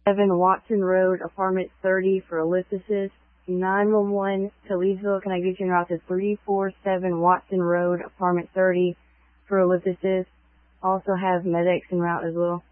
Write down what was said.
Watson Road, apartment 30 for ellipsis. 911 to Leesville. Can I get you en route to 347 Watson Road, apartment 30 for ellipsis? Also have medics en route as well.